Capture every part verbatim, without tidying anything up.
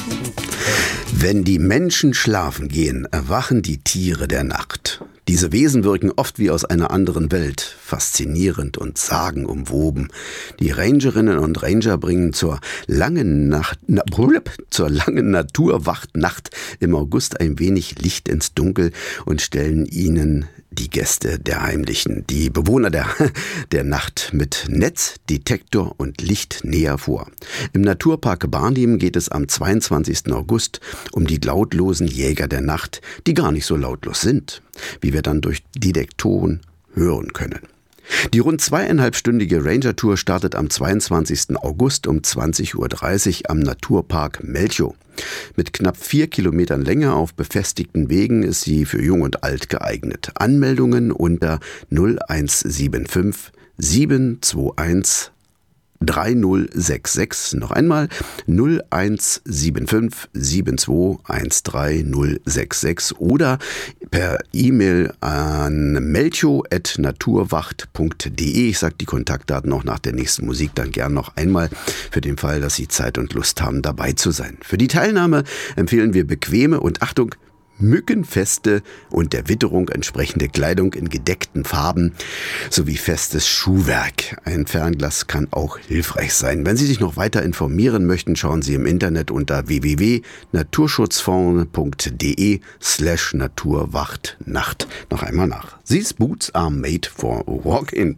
Wenn die Menschen schlafen gehen, erwachen die Tiere der Nacht. Diese Wesen wirken oft wie aus einer anderen Welt, faszinierend und sagenumwoben. Die Rangerinnen und Ranger bringen zur langen Nacht, na, zur langen Naturwachtnacht im August ein wenig Licht ins Dunkel und stellen ihnen die Gäste der Heimlichen, die Bewohner der, der Nacht mit Netz, Detektor und Licht näher vor. Im Naturpark Barnim geht es am zweiundzwanzigsten August um die lautlosen Jäger der Nacht, die gar nicht so lautlos sind, wie wir dann durch Detektoren hören können. Die rund zweieinhalbstündige Ranger-Tour startet am zweiundzwanzigsten August um zwanzig Uhr dreißig am Naturpark Melchow. Mit knapp vier Kilometern Länge auf befestigten Wegen ist sie für Jung und Alt geeignet. Anmeldungen unter null eins sieben fünf sieben zwei eins drei null sechs sechs. Noch einmal null eins sieben fünf sieben zwei eins drei null sechs sechs oder per E-Mail an melchow at naturwacht punkt de. Ich sage die Kontaktdaten auch nach der nächsten Musik dann gern noch einmal, für den Fall, dass Sie Zeit und Lust haben, dabei zu sein. Für die Teilnahme empfehlen wir bequeme und, Achtung, mückenfeste und der Witterung entsprechende Kleidung in gedeckten Farben sowie festes Schuhwerk. Ein Fernglas kann auch hilfreich sein. Wenn Sie sich noch weiter informieren möchten, schauen Sie im Internet unter w w w punkt naturschutzfonds punkt de slash naturwachtnacht noch einmal nach. These boots are made for walking.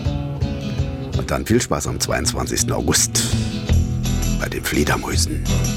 Und dann viel Spaß am zweiundzwanzigsten August bei den Fledermäusen.